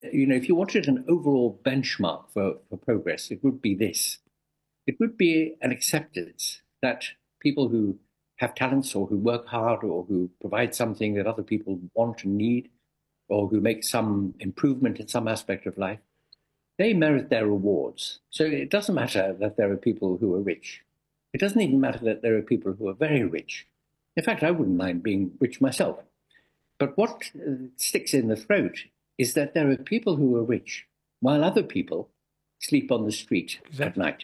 if you wanted an overall benchmark for progress, it would be this. It would be an acceptance that people who have talents or who work hard or who provide something that other people want and need or who make some improvement in some aspect of life, they merit their rewards. So it doesn't matter that there are people who are rich. It doesn't even matter that there are people who are very rich. In fact, I wouldn't mind being rich myself. But what sticks in the throat is that there are people who are rich while other people sleep on the street at night.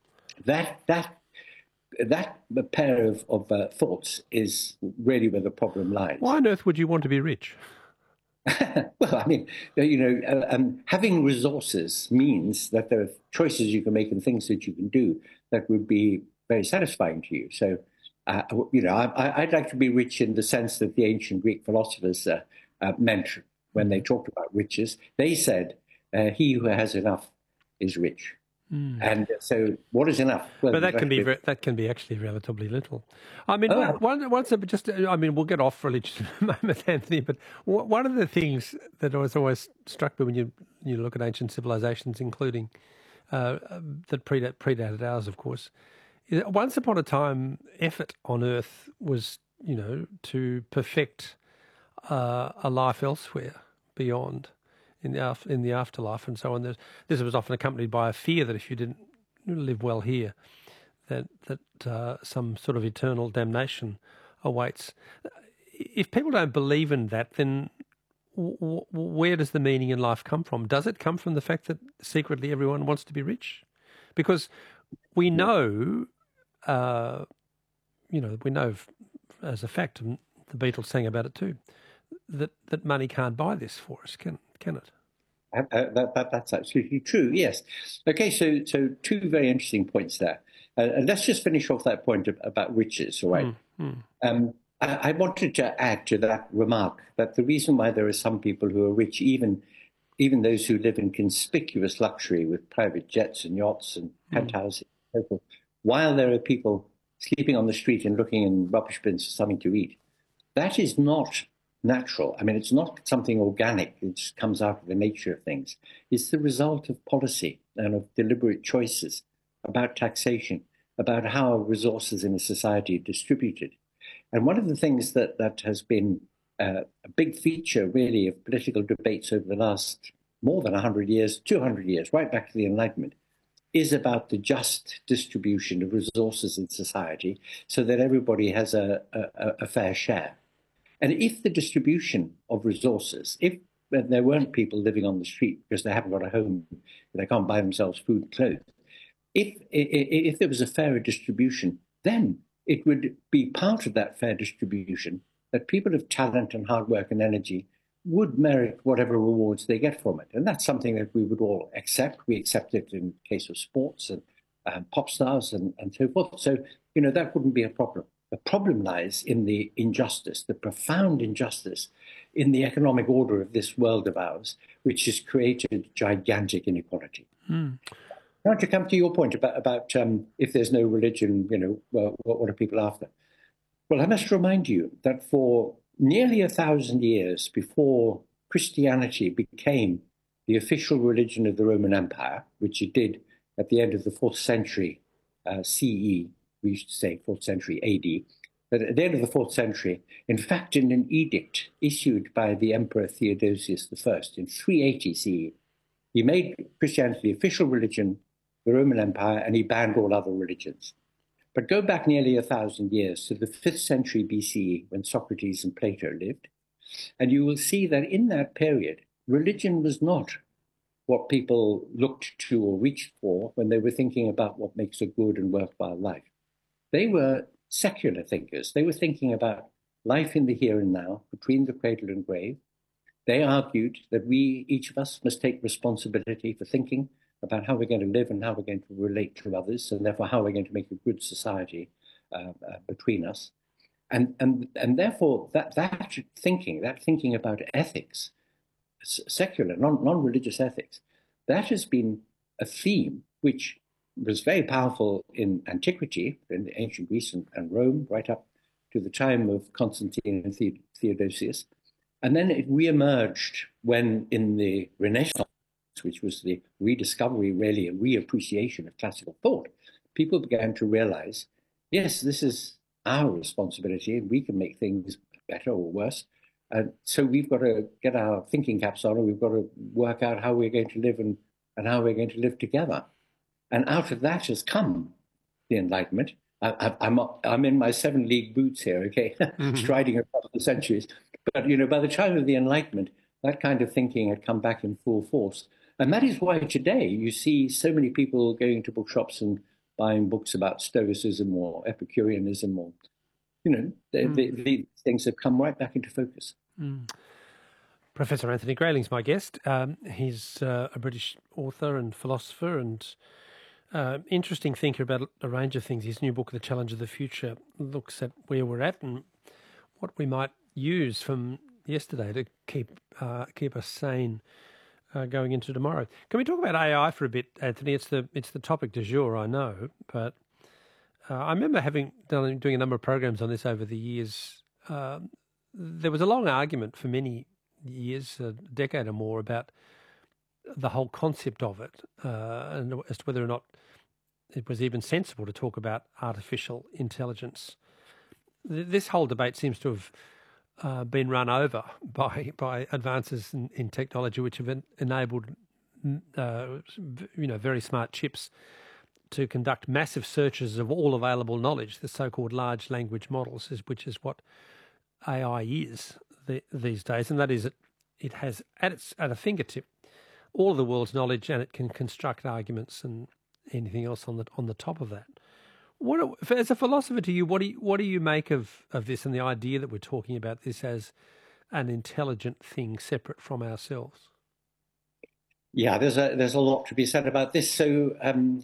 That pair of thoughts is really where the problem lies. Why on earth would you want to be rich? Well, I mean, having resources means that there are choices you can make and things that you can do that would be very satisfying to you. So, I'd like to be rich in the sense that the ancient Greek philosophers meant when they talked about riches. They said, he who has enough is rich. And so, what is enough? Well, but that can be actually relatively little. I mean, we'll get off religion in a moment, Anthony. But one of the things that always struck me when you look at ancient civilizations, including that predated ours, of course, is that once upon a time, effort on Earth was, to perfect a life elsewhere beyond. In the afterlife and so on. This was often accompanied by a fear that if you didn't live well here, that some sort of eternal damnation awaits. If people don't believe in that, then where does the meaning in life come from? Does it come from the fact that secretly everyone wants to be rich? Because we know, we know as a fact, and the Beatles sang about it too, that money can't buy this for us, can it? That's absolutely true, yes. Okay, so two very interesting points there. Let's just finish off that point about riches, all right? I wanted to add to that remark that the reason why there are some people who are rich, even those who live in conspicuous luxury with private jets and yachts and penthouses, and so forth, while there are people sleeping on the street and looking in rubbish bins for something to eat, that is not natural. I mean, it's not something organic. It just comes out of the nature of things. It's the result of policy and of deliberate choices about taxation, about how resources in a society are distributed. And one of the things that has been a big feature, really, of political debates over the last more than 100 years, 200 years, right back to the Enlightenment, is about the just distribution of resources in society so that everybody has a fair share. And if the distribution of resources, if there weren't people living on the street because they haven't got a home, they can't buy themselves food and clothes, if there was a fairer distribution, then it would be part of that fair distribution that people of talent and hard work and energy would merit whatever rewards they get from it. And that's something that we would all accept. We accept it in the case of sports and pop stars and so forth. So, that wouldn't be a problem. The problem lies in the injustice, the profound injustice in the economic order of this world of ours, which has created gigantic inequality. Now to come to your point about if there's no religion, what are people after? Well, I must remind you that for nearly 1,000 years before Christianity became the official religion of the Roman Empire, which it did at the end of the 4th century CE, we used to say 4th century AD, but at the end of the 4th century, in fact, in an edict issued by the Emperor Theodosius I in 380 CE, he made Christianity the official religion of the Roman Empire and he banned all other religions. But go back nearly 1,000 years to the 5th century BCE when Socrates and Plato lived, and you will see that in that period, religion was not what people looked to or reached for when they were thinking about what makes a good and worthwhile life. They were secular thinkers. They were thinking about life in the here and now, between the cradle and grave. They argued that each of us, must take responsibility for thinking about how we're going to live and how we're going to relate to others, and therefore how we're going to make a good society between us. And therefore that thinking about ethics, secular, non-religious ethics, that has been a theme which was very powerful in antiquity, in ancient Greece and Rome, right up to the time of Constantine and Theodosius. And then it reemerged when in the Renaissance, which was the rediscovery, really, a reappreciation of classical thought, people began to realize, yes, this is our responsibility and we can make things better or worse. And so we've got to get our thinking caps on and we've got to work out how we're going to live and how we're going to live together. And out of that has come the Enlightenment. I'm in my 7-league boots here, okay, striding across the centuries. But, by the time of the Enlightenment, that kind of thinking had come back in full force. And that is why today you see so many people going to bookshops and buying books about Stoicism or Epicureanism or, these things have come right back into focus. Professor Anthony Grayling's my guest. He's a British author and philosopher and interesting thinker about a range of things. His new book, The Challenge of the Future, looks at where we're at and what we might use from yesterday to keep us sane going into tomorrow. Can we talk about AI for a bit, Anthony? It's the topic du jour, I know, but I remember doing a number of programs on this over the years. There was a long argument for many years, a decade or more, about the whole concept of it, and as to whether or not it was even sensible to talk about artificial intelligence. This whole debate seems to have been run over by advances in technology, which have enabled very smart chips to conduct massive searches of all available knowledge, the so-called large language models, which is what AI is these days, and that is it has at a fingertip all of the world's knowledge, and it can construct arguments and anything else on the top of that. As a philosopher, to you, what do you make of this and the idea that we're talking about this as an intelligent thing separate from ourselves? Yeah, there's a lot to be said about this. So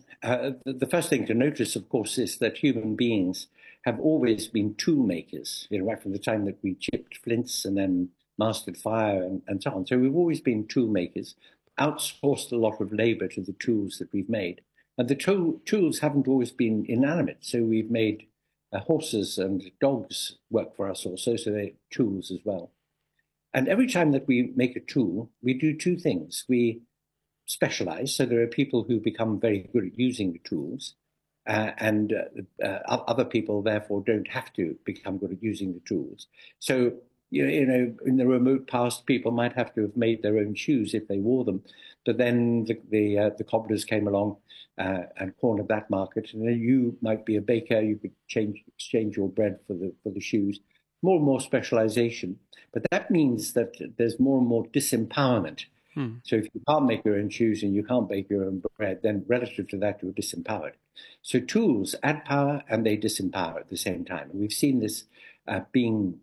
the first thing to notice, of course, is that human beings have always been tool makers, right from the time that we chipped flints and then mastered fire and so on. So we've always been tool makers, outsourced a lot of labor to the tools that we've made. And the tools haven't always been inanimate. So we've made horses and dogs work for us also, so they're tools as well. And every time that we make a tool, we do two things. We specialize, so there are people who become very good at using the tools, and other people, therefore, don't have to become good at using the tools. So, in the remote past, people might have to have made their own shoes if they wore them, but then the cobblers came along and cornered that market, and then you might be a baker. You could exchange your bread for the shoes. More and more specialization, but that means that there's more and more disempowerment. So if you can't make your own shoes and you can't bake your own bread, then relative to that, you're disempowered. So tools add power and they disempower at the same time. And we've seen this being,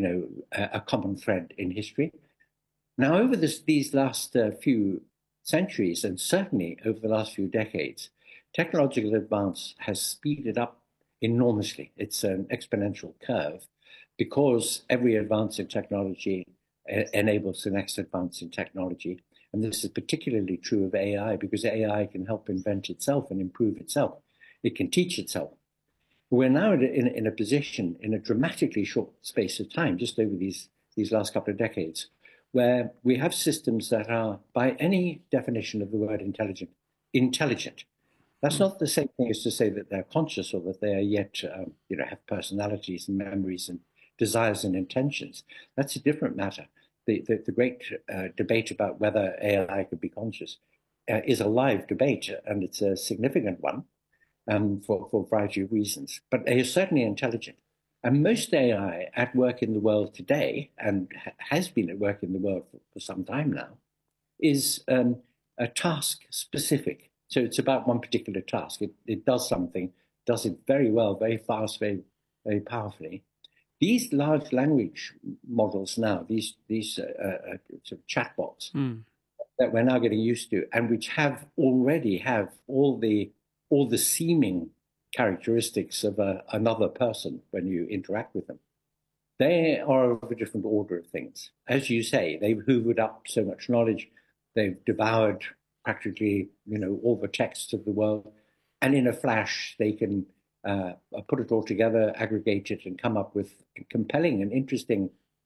a common thread in history. Now, over these last few centuries, and certainly over the last few decades, technological advance has speeded up enormously. It's an exponential curve because every advance in technology enables the next advance in technology. And this is particularly true of AI because AI can help invent itself and improve itself. It can teach itself. We're now in a position, in a dramatically short space of time, just over these last couple of decades, where we have systems that are, by any definition of the word intelligent. That's not the same thing as to say that they're conscious or that they are yet, have personalities and memories and desires and intentions. That's a different matter. The great debate about whether AI could be conscious is a live debate, and it's a significant one for a variety of reasons. But they are certainly intelligent. And most AI at work in the world today, and has been at work in the world for some time now, is a task specific. So it's about one particular task. It does something, does it very well, very fast, very, very powerfully. These large language models now, these sort of chatbots that we're now getting used to, and which already have all the seeming characteristics of another person when you interact with them, they are of a different order of things. As you say, they've hoovered up so much knowledge, they've devoured practically, all the texts of the world, and in a flash they can put it all together, aggregate it, and come up with compelling and interesting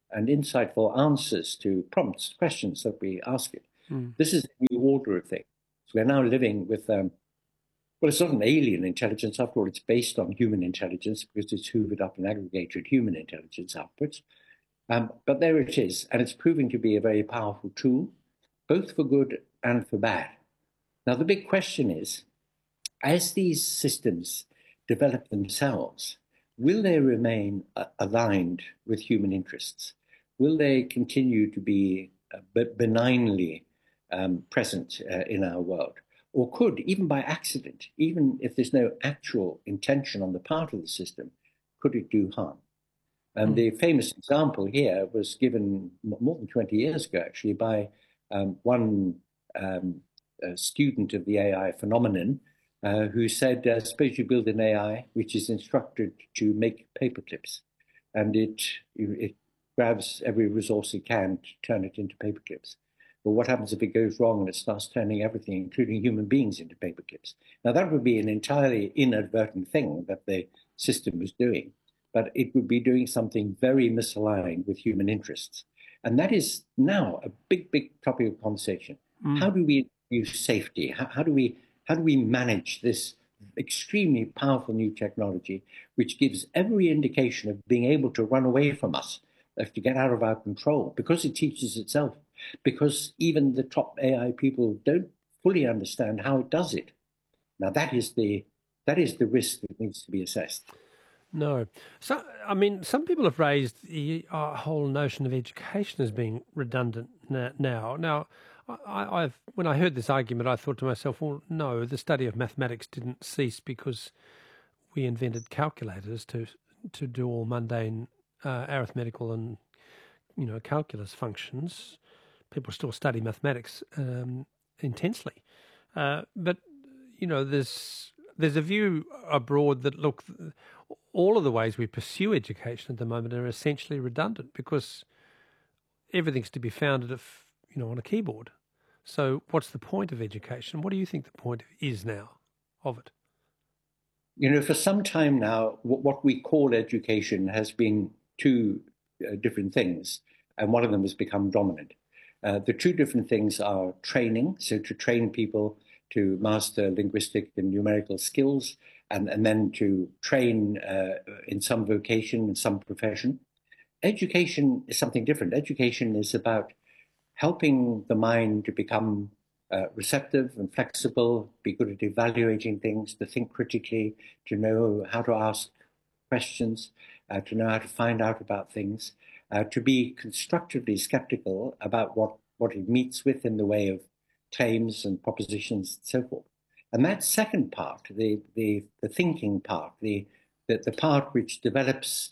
and insightful answers to prompts, questions that we ask it. This is a new order of things. So we're now living with, well, it's not an alien intelligence. After all, it's based on human intelligence because it's hoovered up and aggregated human intelligence outputs. But there it is, and it's proving to be a very powerful tool, both for good and for bad. Now, the big question is, as these systems develop themselves, will they remain aligned with human interests? Will they continue to be benignly present in our world? Or could, even by accident, even if there's no actual intention on the part of the system, could it do harm? And the famous example here was given more than 20 years ago, actually, by one student of the AI phenomenon who said, suppose you build an AI which is instructed to make paper clips, and it grabs every resource it can to turn it into paper clips. But what happens if it goes wrong and it starts turning everything, including human beings, into paper clips? Now, that would be an entirely inadvertent thing that the system was doing, but it would be doing something very misaligned with human interests. And that is now a big, big topic of conversation. How do we use safety? How do we manage this extremely powerful new technology, which gives every indication of being able to run away from us, to get out of our control, because it teaches itself, because even the top AI people don't fully understand how it does it. Now, that is the risk that needs to be assessed. No. So, I mean, some people have raised the whole notion of education as being redundant now. Now, when I heard this argument, I thought to myself, well, no, the study of mathematics didn't cease because we invented calculators to do all mundane arithmetical and, calculus functions. People still study mathematics intensely. But, there's a view abroad that, look, all of the ways we pursue education at the moment are essentially redundant because everything's to be founded on a keyboard. So what's the point of education? What do you think the point is now of it? For some time now, what we call education has been two different things, and one of them has become dominant. The two different things are training, so to train people to master linguistic and numerical skills, and then to train in some vocation, in some profession. Education is something different. Education is about helping the mind to become receptive and flexible, be good at evaluating things, to think critically, to know how to ask questions, to know how to find out about things, to be constructively skeptical about what it meets with in the way of claims and propositions and so forth. And that second part, the thinking part, the part which develops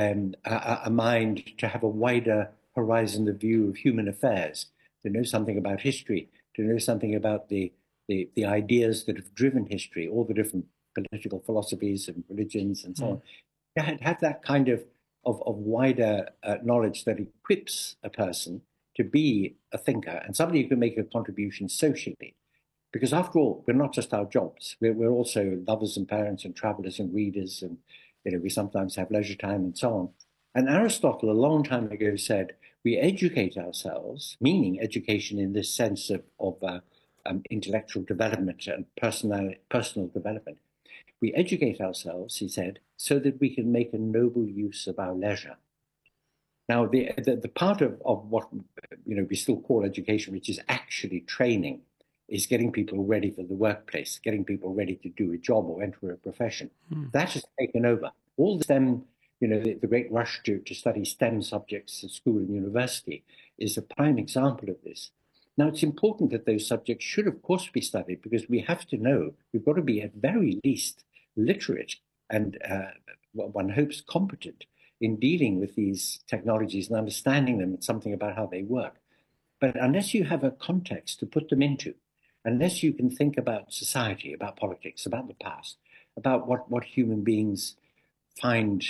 a mind to have a wider horizon of view of human affairs, to know something about history, to know something about the ideas that have driven history, all the different political philosophies and religions and so on. Have that kind of wider knowledge that equips a person to be a thinker and somebody who can make a contribution socially. Because after all, we're not just our jobs. We're also lovers and parents and travelers and readers, and we sometimes have leisure time and so on. And Aristotle, a long time ago, said we educate ourselves, meaning education in this sense of intellectual development and personal development. We educate ourselves, he said, so that we can make a noble use of our leisure. Now, the part of what we still call education, which is actually training, is getting people ready for the workplace, getting people ready to do a job or enter a profession. That has taken over. All the STEM, the great rush to study STEM subjects at school and university is a prime example of this. Now, it's important that those subjects should, of course, be studied because we have to know, we've got to be at very least literate and one hopes competent in dealing with these technologies and understanding them and something about how they work. But unless you have a context to put them into, unless you can think about society, about politics, about the past, about what human beings find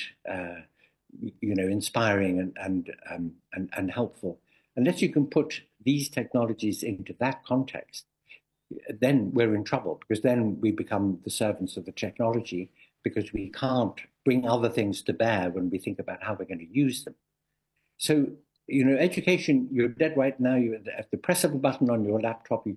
inspiring and helpful, unless you can put these technologies into that context, then we're in trouble, because then we become the servants of the technology, because we can't bring other things to bear when we think about how we're going to use them. So, education, you're dead right now. You at the press of a button on your laptop, you